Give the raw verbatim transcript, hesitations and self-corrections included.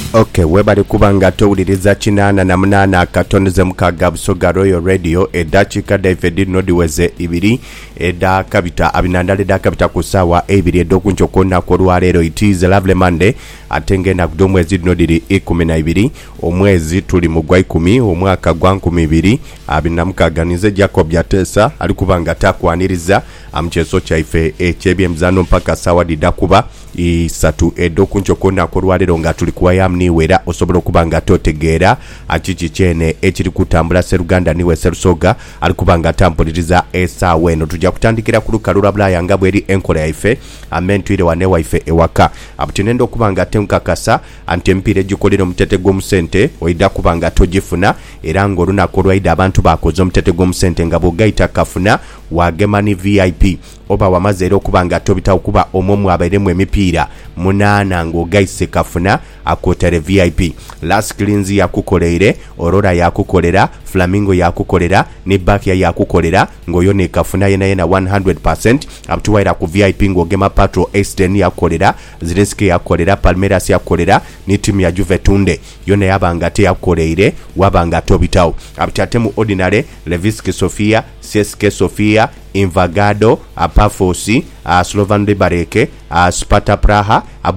Okay, webale kubanga towuliriza kinana na munana katonze mukaga Busoga Royal Radio edachika David Nodiweze ibiri eda kabita abinandale da kabita kusawa ebiri edokuncho kona kwa lero. It is a lovely Monday atenge na kudomwezi nodiri ikumi na ibiri omwezi tuli mugwa ikumi omwaka gwa nkumi ibiri abinamukaganize Jacob Yatesa alikubanga takwaniriza amcheso chaife echebye mzano mpaka sawa didakuba isatu edokuncho kona kwa lero nga tulikuwa yamni wera osobolo kubanga totegera achichi chene echiri kutambula seruganda niwe serusoga alikubanga tampuliriza esa weno tujja kutandikira ku lukalula bulaya nga bweri enkola yaife amentu ile wane waife ewaka abutinendo kubanga tenkakasa antempire gikolero mutetego musente oida kubanga tojifuna era ngo lunako lwaida abantu bakozo mutetego musente ngabo gaita kafuna wagemani V I P oba wamazero kubanga tobita okuba omomwe abairemu emipiira munana ngo gaise kafuna akotere V I P Last Cleanse yakukoleere Aurora yakukolera Flamingo yakukolera ne Bakia yakukolera ngoyo ne kafuna yena yena one hundred percent abtuwaira ku V I P ngo Gema Patrol Eastern yakolera Zireski yakolera Palmeiras yakolera ni timu ya Juve Tunde yone yabanga te yakoleere wabanga tobitawo abtatemu Ordinary Leviski Sofia C S K Sofia Invagado Apafosi uh, Slovan de Bareke uh, Sparta Praha